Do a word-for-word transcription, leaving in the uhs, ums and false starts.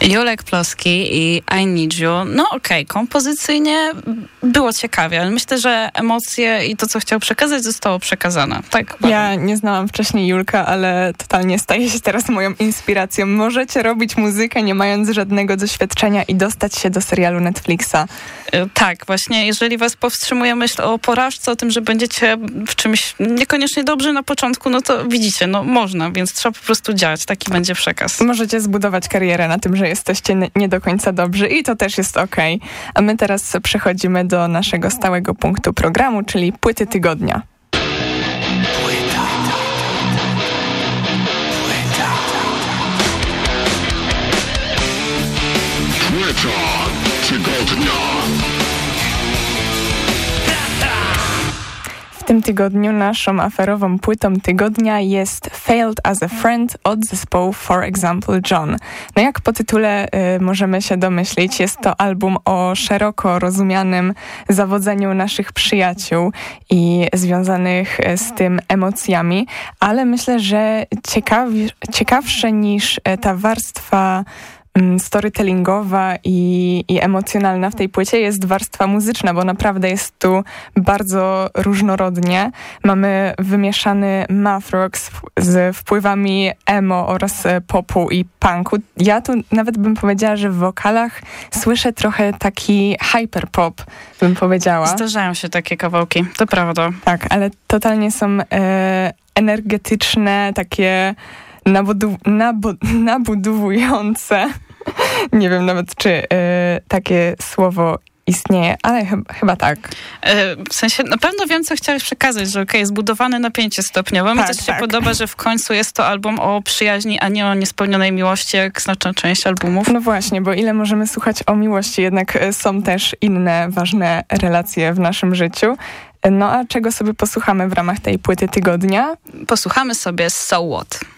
Julek Ploski i I Need You. No okej, okay, kompozycyjnie było ciekawie, ale myślę, że emocje i to, co chciał przekazać, zostało przekazane. Tak, ja nie znałam wcześniej Julka, ale totalnie staje się teraz moją inspiracją. Możecie robić muzykę, nie mając żadnego doświadczenia i dostać się do serialu Netflixa. Tak, właśnie, jeżeli was powstrzymuje myśl o porażce, o tym, że będziecie w czymś niekoniecznie dobrzy na początku, no to widzicie, no można, więc trzeba po prostu działać. Taki będzie przekaz. Możecie zbudować karierę na tym, że jesteście nie do końca dobrzy i to też jest okej. Okay. A my teraz przechodzimy do naszego stałego punktu programu, czyli płyty tygodnia. Płyta. Płyta. Płyta tygodnia. W tym tygodniu naszą aferową płytą tygodnia jest Failed as a Friend od zespołu For Example John. No jak po tytule y, możemy się domyślić, jest to album o szeroko rozumianym zawodzeniu naszych przyjaciół i związanych z tym emocjami, ale myślę, że ciekawi, ciekawsze niż ta warstwa storytellingowa i, i emocjonalna w tej płycie jest warstwa muzyczna, bo naprawdę jest tu bardzo różnorodnie. Mamy wymieszany math rock z, z wpływami emo oraz popu i punku. Ja tu nawet bym powiedziała, że w wokalach słyszę trochę taki hyperpop, bym powiedziała. Zdarzają się takie kawałki, to prawda. Tak, ale totalnie są e, energetyczne, takie nabudu- nabu- nabudowujące. Nie wiem nawet, czy y, takie słowo istnieje, ale ch- chyba tak. W sensie, na pewno wiem, co chciałeś przekazać, że okej, okay, zbudowane napięcie stopniowe. Mi tak, też się tak. podoba, że w końcu jest to album o przyjaźni, a nie o niespełnionej miłości, jak znaczna część albumów. No właśnie, bo ile możemy słuchać o miłości, jednak są też inne ważne relacje w naszym życiu. No a czego sobie posłuchamy w ramach tej płyty tygodnia? Posłuchamy sobie So What.